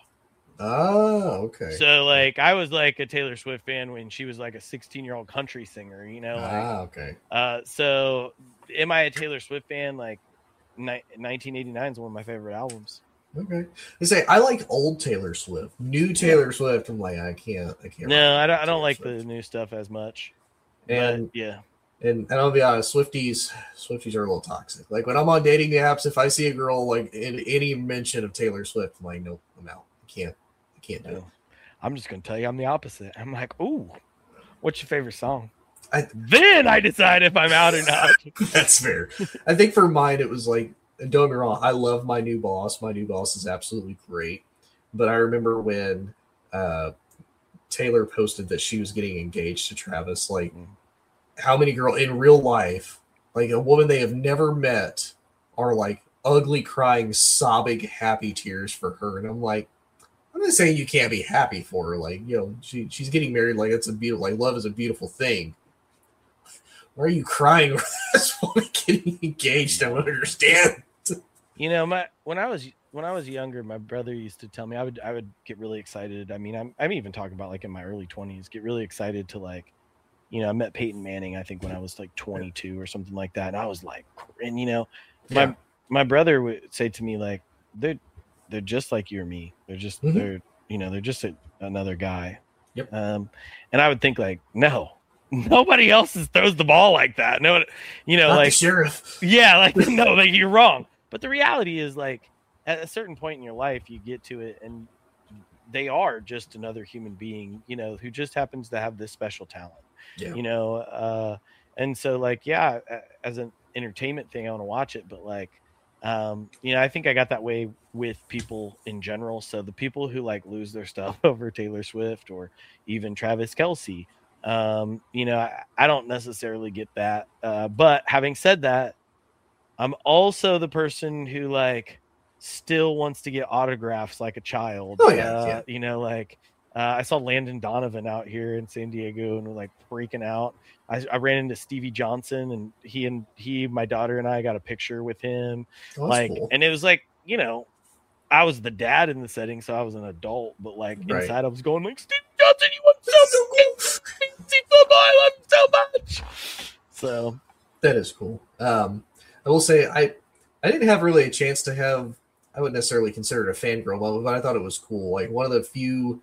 Oh, okay. So like I was like a Taylor Swift fan when she was like a sixteen-year-old country singer, you know. Like, ah, okay. Uh, so am I a Taylor Swift fan? Like, ni- nineteen eighty-nine is one of my favorite albums. Okay. They say I like old Taylor Swift. New Taylor Swift, I'm like, I can't, I can't. No, I don't. I don't like Swift. The new stuff as much. And but, yeah, and and I'll be honest, Swifties, Swifties are a little toxic. Like when I'm on dating apps, if I see a girl like in any mention of Taylor Swift, I'm like, nope, I'm out. I can't, I can't do no. it. I'm just gonna tell you, I'm the opposite. I'm like, ooh, what's your favorite song? I, then I decide if I'm out or not. That's fair. I think for mine, it was like. And don't get me wrong, I love my new boss. My new boss is absolutely great. But I remember when uh, Taylor posted that she was getting engaged to Travis, like mm. how many girls in real life, like a woman they have never met, are like ugly, crying, sobbing, happy tears for her. And I'm like, I'm not saying you can't be happy for her. Like, you know, she she's getting married. Like, it's a beautiful, like, love is a beautiful thing. Why are you crying over this woman getting engaged? I don't understand. You know, my when I was when I was younger, my brother used to tell me I would I would get really excited. I mean, I'm I'm even talking about like in my early twenties, get really excited to like, you know, I met Peyton Manning, I think when I was like twenty-two or something like that, and I was like, and you know, my yeah. my brother would say to me like, they're they're just like you or me. They're just mm-hmm. they're you know they're just a, another guy. Yep. Um, and I would think like, no. Nobody else throws the ball like that. No, you know, Not like the sheriff. Yeah, like no, like you're wrong. But the reality is, like, at a certain point in your life, you get to it, and they are just another human being, you know, who just happens to have this special talent, yeah. you know. Uh, and so, like, yeah, as an entertainment thing, I want to watch it. But, like, um, you know, I think I got that way with people in general. So the people who, like, lose their stuff over Taylor Swift or even Travis Kelce, um, you know, I, I don't necessarily get that. Uh, but having said that, I'm also the person who like still wants to get autographs like a child. Oh yeah, uh, yeah. You know, like uh, I saw Landon Donovan out here in San Diego and was like freaking out. I, I ran into Stevie Johnson and he and he, my daughter and I got a picture with him. Oh, like, cool. And it was like, you know, I was the dad in the setting, so I was an adult, but like right. inside I was going like, Stevie Johnson, you want so cool. See football, I love you so much. So that is cool. Um, I will say I I didn't have really a chance to have I wouldn't necessarily consider it a fangirl moment, but I thought it was cool. Like one of the few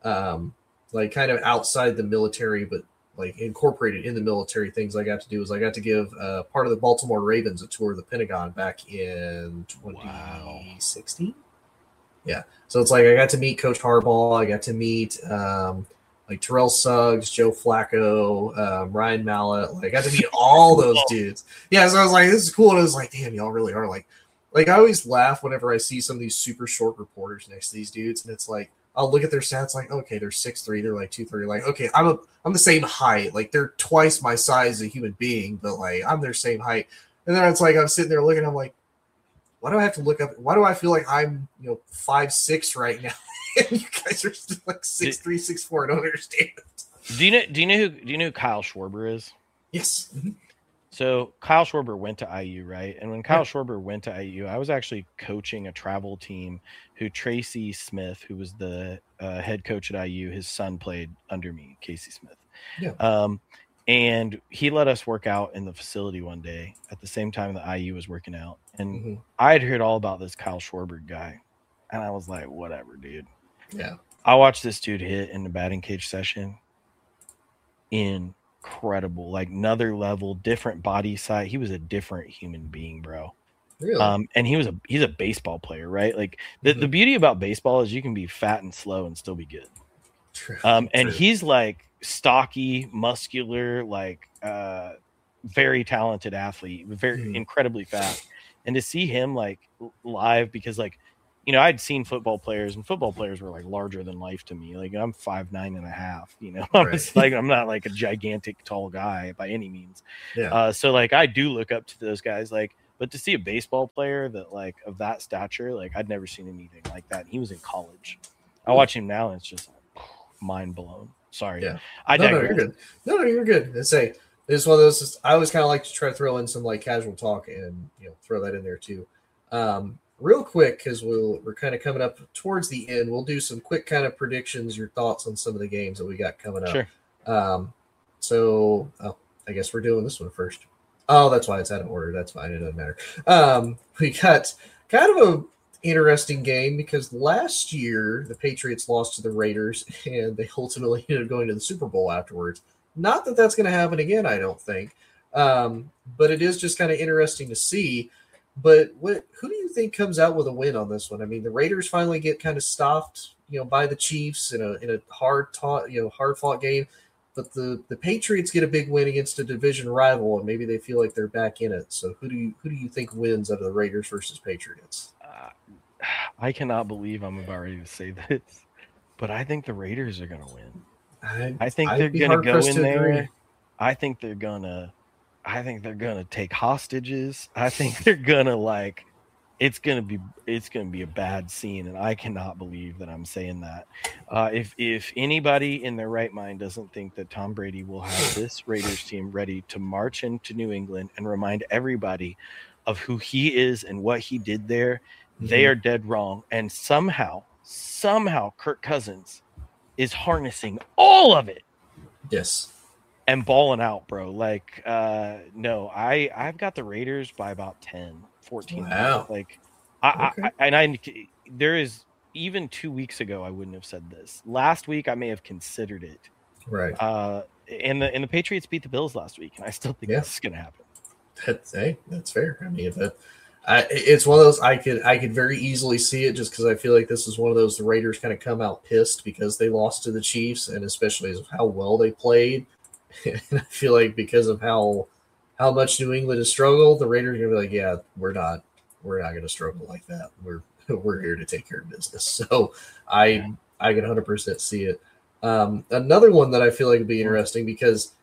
um like kind of outside the military but like incorporated in the military things I got to do was I got to give uh, part of the Baltimore Ravens a tour of the Pentagon back in twenty sixteen. Wow. Yeah. So it's like I got to meet Coach Harbaugh, I got to meet um like Terrell Suggs, Joe Flacco, um, Ryan Mallett. Like I got to meet all those dudes. Yeah, so I was like, this is cool. And I was like, damn, y'all really are like, like I always laugh whenever I see some of these super short reporters next to these dudes, and it's like I'll look at their stats, like, okay, they're six three, they're like two thirty. Like, okay, I'm a I'm the same height. Like they're twice my size as a human being, but like I'm their same height. And then it's like I'm sitting there looking, I'm like, why do I have to look up? Why do I feel like I'm you know five six right now? And you guys are still like six three, six four. I don't understand. Do you know? Do you know who? Do you know who Kyle Schwarber is? Yes. Mm-hmm. So Kyle Schwarber went to I U, right? And when Kyle yeah. Schwarber went to I U, I was actually coaching a travel team. Who Tracy Smith, who was the uh, head coach at I U, his son played under me, Casey Smith. Yeah. Um, and he let us work out in the facility one day at the same time that I U was working out, and mm-hmm. I had heard all about this Kyle Schwarber guy, and I was like, whatever, dude. Yeah. I watched this dude hit in the batting cage session. Incredible. Like another level, different body size. He was a different human being, bro. Really? Um, and he was a he's a baseball player, right? Like the, mm-hmm. the beauty about baseball is you can be fat and slow and still be good. True. Um, and True. he's like stocky, muscular, like uh very talented athlete, very mm-hmm. incredibly fast. and to see him like live, because like, you know, I'd seen football players, and football players were like larger than life to me. Like I'm five nine and a half, you know. I'm Right. like I'm not like a gigantic tall guy by any means. Yeah. Uh, so like I do look up to those guys. Like, but to see a baseball player that like of that stature, like I'd never seen anything like that. He was in college. I watch him now, and it's just mind blown. Sorry. Yeah. I no, digress. no, you're good. No, no, you're good. Let's say it's one of those. I always kind of like to try to throw in some like casual talk and you know throw that in there too. Um, real quick, because we'll we're kind of coming up towards the end. We'll do some quick kind of predictions, your thoughts on some of the games that we got coming up. Sure. Um, so oh, I guess we're doing this one first. Oh, that's why it's out of order. That's fine. It doesn't matter. Um, we got kind of a interesting game because last year the Patriots lost to the Raiders and they ultimately ended up going to the Super Bowl afterwards. Not that that's going to happen again, I don't think. Um, but it is just kind of interesting to see. But what, who do you think comes out with a win on this one? I mean, the Raiders finally get kind of stopped, you know, by the Chiefs in a in a hard taught, you know, hard fought game. But the, the Patriots get a big win against a division rival, and maybe they feel like they're back in it. So who do you who do you think wins out of the Raiders versus Patriots? Uh, I cannot believe I'm about ready to say this, but I think the Raiders are going to win. I, I think I'd they're be going to go hard-pressed in to there. agree. I think they're going to. I think they're going to take hostages. I think they're going to like. It's gonna be it's gonna be a bad scene, and I cannot believe that I'm saying that. Uh, if if anybody in their right mind doesn't think that Tom Brady will have this Raiders team ready to march into New England and remind everybody of who he is and what he did there, mm-hmm. they are dead wrong. And somehow, somehow, Kirk Cousins is harnessing all of it. Yes. And balling out, bro. Like, uh, no, I I've got the Raiders by about ten. fourteen. Wow. Like I, okay. I and I there is even two weeks ago I wouldn't have said this. Last week I may have considered it. Right. Uh and the and the Patriots beat the Bills last week, and I still think yeah. this is gonna happen. That's hey, that's fair. I mean that I, it's one of those I could I could very easily see it just because I feel like this is one of those the Raiders kind of come out pissed because they lost to the Chiefs, and especially as how well they played. And I feel like because of how how much New England has struggled, the Raiders are gonna be like, yeah, we're not, we're not gonna struggle like that. We're we're here to take care of business. So I yeah. I can one hundred percent see it. Um, another one that I feel like would be interesting because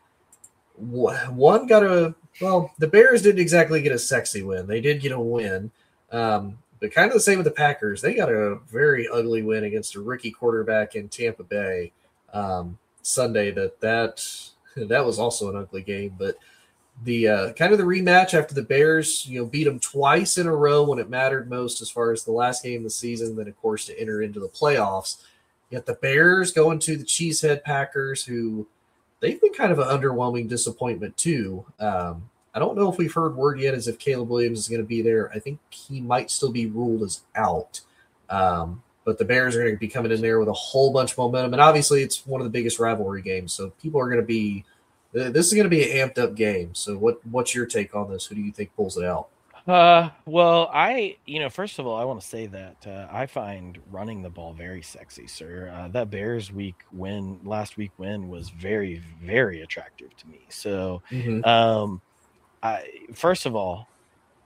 one got a well, the Bears didn't exactly get a sexy win. They did get a win, um, but kind of the same with the Packers. They got a very ugly win against a rookie quarterback in Tampa Bay um, Sunday. That that. That was also an ugly game, but the uh, kind of the rematch after the Bears, you know, beat them twice in a row when it mattered most as far as the last game of the season, then of course to enter into the playoffs. Yet the Bears going to the Cheesehead Packers, who they've been kind of an underwhelming disappointment too. Um, I don't know if we've heard word yet as if Caleb Williams is going to be there. I think he might still be ruled as out. Um, But the Bears are going to be coming in there with a whole bunch of momentum. And obviously it's one of the biggest rivalry games. So people are going to be – this is going to be an amped-up game. So what what's your take on this? Who do you think pulls it out? Uh, well, I – you know, first of all, I want to say that uh, I find running the ball very sexy, sir. Uh, that Bears week win – last week win was very, very attractive to me. So, mm-hmm. um, I first of all –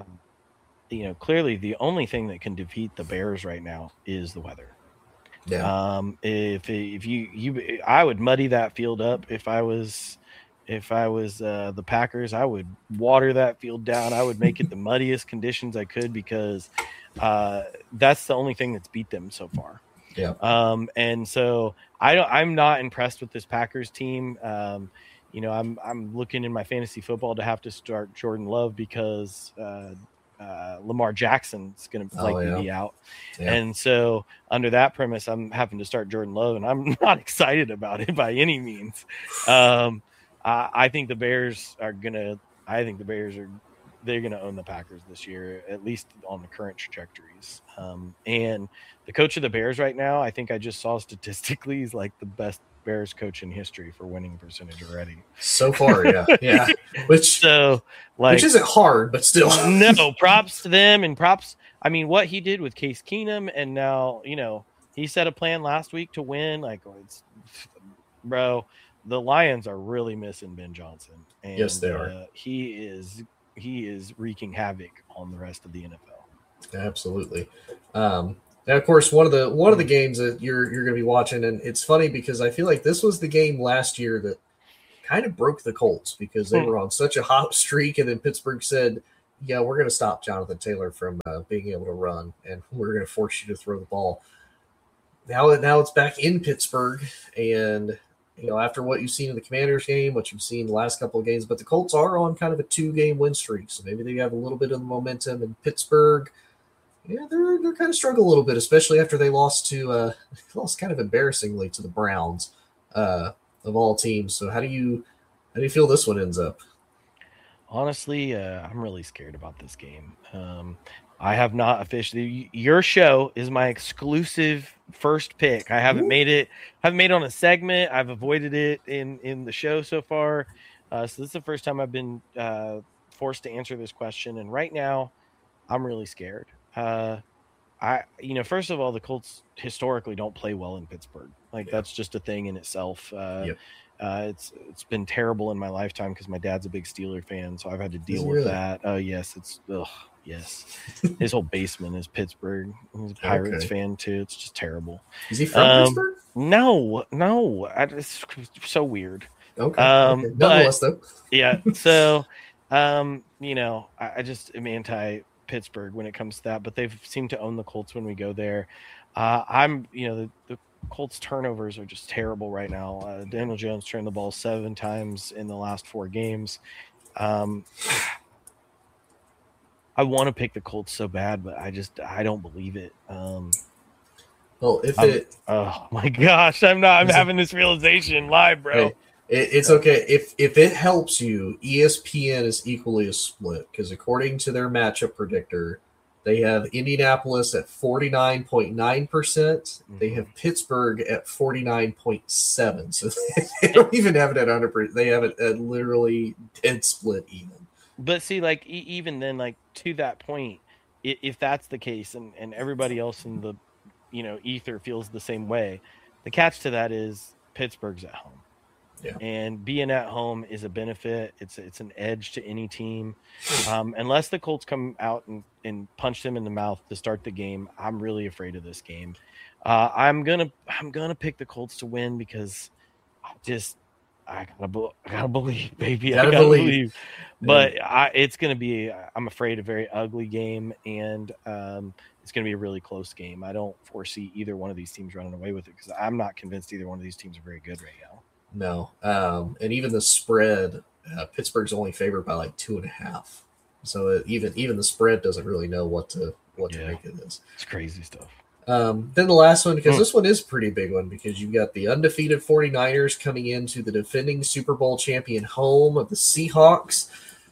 you know, clearly the only thing that can defeat the Bears right now is the weather. Yeah. Um, if if you you, I would muddy that field up if I was, if I was uh, the Packers. I would water that field down. I would make it the muddiest conditions I could because uh, that's the only thing that's beat them so far. Yeah. Um, and so I don't. I'm not impressed with this Packers team. Um, you know, I'm I'm looking in my fantasy football to have to start Jordan Love because. Uh, Uh, Lamar Jackson's going to likely oh, yeah. be out. Yeah. And so under that premise, I'm having to start Jordan Love, and I'm not excited about it by any means. Um, I, I think the Bears are going to, I think the Bears are, they're going to own the Packers this year, at least on the current trajectories. Um, and the coach of the Bears right now, I think I just saw statistically, he's like the best Bears coach in history for winning percentage already. So far, yeah. Yeah. Which so like which isn't hard, but still. No, props to them and props. I mean, what he did with Case Keenum, and now, you know, he set a plan last week to win. Like, it's bro, the Lions are really missing Ben Johnson. And, yes, they are. Uh, he is he is wreaking havoc on the rest of the N F L. Absolutely. Um, and of course, one of the one of the games that you're you're going to be watching, and it's funny because I feel like this was the game last year that kind of broke the Colts because they were on such a hot streak, and then Pittsburgh said, "Yeah, we're going to stop Jonathan Taylor from uh, being able to run, and we're going to force you to throw the ball." Now, now it's back in Pittsburgh, and you know, after what you've seen in the Commanders game, what you've seen the last couple of games, but the Colts are on kind of a two-game win streak, so maybe they have a little bit of momentum in Pittsburgh. Yeah, they're they're kind of struggling a little bit, especially after they lost to uh, lost kind of embarrassingly to the Browns, uh, of all teams. So how do you how do you feel this one ends up? Honestly, uh, I'm really scared about this game. Um, I have not officially. Your show is my exclusive first pick. I haven't Ooh. made it. Haven't made it on a segment. I've avoided it in in the show so far. Uh, so this is the first time I've been uh, forced to answer this question. And right now, I'm really scared. Uh, I, you know, first of all, the Colts historically don't play well in Pittsburgh. Like yeah. that's just a thing in itself. Uh, yep. uh, it's it's been terrible in my lifetime because my dad's a big Steeler fan, so I've had to deal with really? that. Oh yes, it's ugh, yes. His whole basement is Pittsburgh. He's a Pirates okay. fan too. It's just terrible. Is he from um, Pittsburgh? No, no. I, it's so weird. Okay. Um, okay. But though. yeah, so um, you know, I, I just am anti Pittsburgh when it comes to that, but they've seemed to own the Colts when we go there. Uh, I'm, you know, the, the Colts turnovers are just terrible right now. Uh, Daniel Jones turned the ball seven times in the last four games. Um, I want to pick the Colts so bad, but I just, I don't believe it. Um, well, if I'm, it, oh my gosh, I'm not, I'm having this realization live, bro. Hey. It's okay if if it helps you. E S P N is equally a split because according to their matchup predictor, they have Indianapolis at forty-nine point nine percent. Mm-hmm. They have Pittsburgh at forty-nine point seven. So they don't even have it at one hundred percent. They have it at literally dead split even. But see, like e- even then, like to that point, if, if that's the case, and and everybody else in the, you know, ether feels the same way, the catch to that is Pittsburgh's at home. Yeah. And being at home is a benefit. It's it's an edge to any team. Um, unless the Colts come out and, and punch them in the mouth to start the game, I'm really afraid of this game. Uh, I'm gonna I'm gonna pick the Colts to win because I just I gotta I gotta believe, baby. Gotta I gotta believe. believe. But yeah. I, it's gonna be I'm afraid a very ugly game, and um, it's gonna be a really close game. I don't foresee either one of these teams running away with it because I'm not convinced either one of these teams are very good right now. No, um, and even the spread, uh, Pittsburgh's only favored by like two and a half. So it, even even the spread doesn't really know what to what yeah. to make of this. It's crazy stuff. Um, then the last one, because mm. this one is a pretty big one, because you've got the undefeated 49ers coming into the defending Super Bowl champion home of the Seahawks.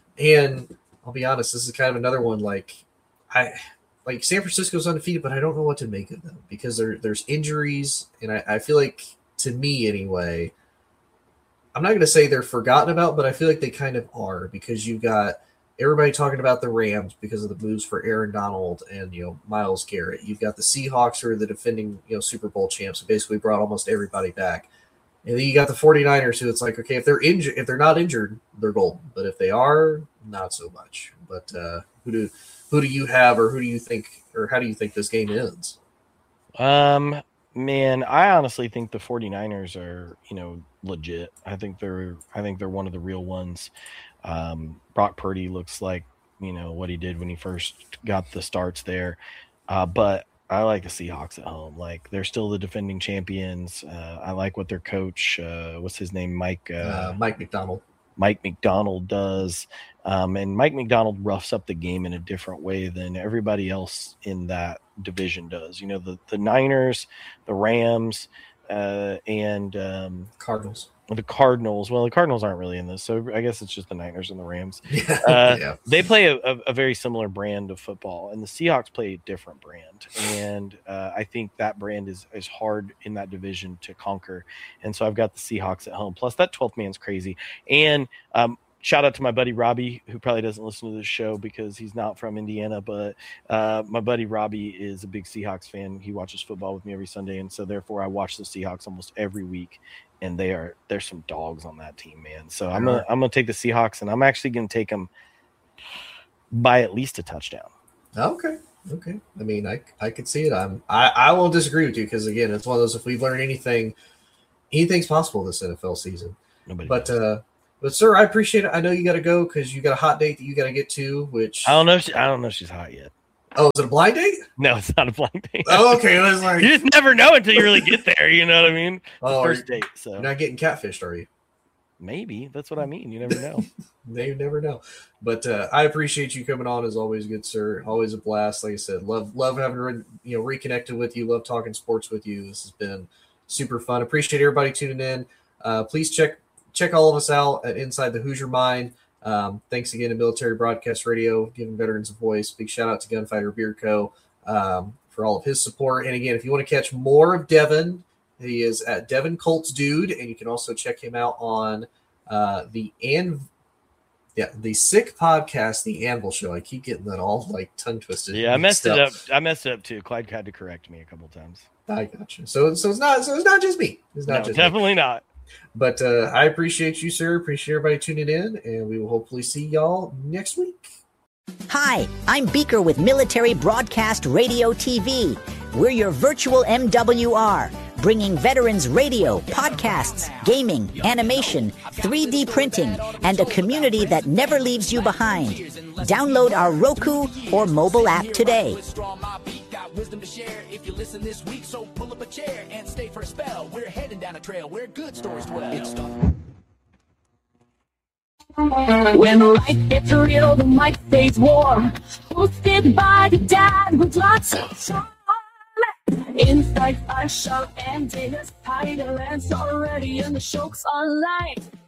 And I'll be honest, this is kind of another one like I like San Francisco's undefeated, but I don't know what to make of them because there there's injuries, and I, I feel like, to me anyway, I'm not going to say they're forgotten about, but I feel like they kind of are because you've got everybody talking about the Rams because of the moves for Aaron Donald and, you know, Myles Garrett. You've got the Seahawks who are the defending, you know, Super Bowl champs who basically brought almost everybody back. And then you got the 49ers who it's like, okay, if they're injured, if they're not injured, they're golden. But if they are, not so much. But uh, who do who do you have, or who do you think, or how do you think this game ends? Um, man, I honestly think the 49ers are, you know, legit. I think they're I think they're one of the real ones. Um, Brock Purdy looks like, you know, what he did when he first got the starts there. Uh, but I like the Seahawks at home. Like, they're still the defending champions. Uh, I like what their coach, uh, what's his name, Mike uh, uh, Mike McDonald. Mike McDonald does. Um, and Mike McDonald roughs up the game in a different way than everybody else in that division does. You know, the, the Niners, the Rams, uh, and um, Cardinals. The Cardinals. Well, the Cardinals aren't really in this, so I guess it's just the Niners and the Rams. Yeah, uh, yeah. They play a, a, a very similar brand of football, and the Seahawks play a different brand. And uh, I think that brand is, is hard in that division to conquer. And so I've got the Seahawks at home. Plus, that twelfth man's crazy. And um, shout out to my buddy Robbie, who probably doesn't listen to this show because he's not from Indiana, but uh, my buddy Robbie is a big Seahawks fan. He watches football with me every Sunday, and so therefore I watch the Seahawks almost every week. And they are there's some dogs on that team, man. So I'm gonna I'm gonna take the Seahawks, and I'm actually gonna take them by at least a touchdown. Okay. Okay. I mean, I I could see it. I'm I, I won't disagree with you because again, it's one of those if we've learned anything, anything's possible this N F L season. Nobody but knows. uh but sir, I appreciate it. I know you gotta go because you got a hot date that you gotta get to, which I don't know if she, I don't know if she's hot yet. Oh, is it a blind date? No, it's not a blind date. Oh, okay. I was like, you just never know until you really get there. You know what I mean? Oh, first date. So you're not getting catfished, are you? Maybe that's what I mean. You never know. You never know. But uh, I appreciate you coming on as always, good sir. Always a blast. Like I said, love love having re- you know reconnected with you. Love talking sports with you. This has been super fun. Appreciate everybody tuning in. Uh, please check check all of us out at Inside the Hoosier Mind. Um, thanks again to Military Broadcast Radio, giving veterans a voice. Big shout out to Gunfighter Beer Co. Um, for all of his support. And again, if you want to catch more of Devin, he is at Devin Colts Dude, and you can also check him out on uh, the An- yeah the Sick Podcast, the Anvil Show. I keep getting that all like tongue twisted. Yeah, I messed it up. I messed it up too. Clyde had to correct me a couple times. I got you. So so it's not so it's not just me. It's not no, just definitely me. not. But uh, I appreciate you, sir. Appreciate everybody tuning in, and we will hopefully see y'all next week. Hi, I'm Beaker with Military Broadcast Radio T V. We're your virtual M W R, bringing veterans radio, podcasts, gaming, animation, three D printing, and a community that never leaves you behind. Download our Roku or mobile app today. Wisdom to share if you listen this week, so pull up a chair and stay for a spell. We're heading down a trail where good stories dwell. It's when life gets real, the mic stays warm. Hosted by the dad with lots of charm. Inside, I shout and Dana's title, and it's already in the show's online.